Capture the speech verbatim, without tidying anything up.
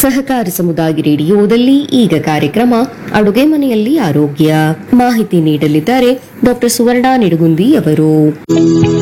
ಸಹಕಾರಿ ಸಮುದಾಯ ರೇಡಿಯೋದಲ್ಲಿ ಈಗ ಕಾರ್ಯಕ್ರಮ ಅಡುಗೆ ಮನೆಯಲ್ಲಿ ಆರೋಗ್ಯ ಮಾಹಿತಿ ನೀಡಲಿದ್ದಾರೆ ಡಾಕ್ಟರ್ ಸುವರ್ಣ ನಿಡುಗುಂದಿ ಅವರು.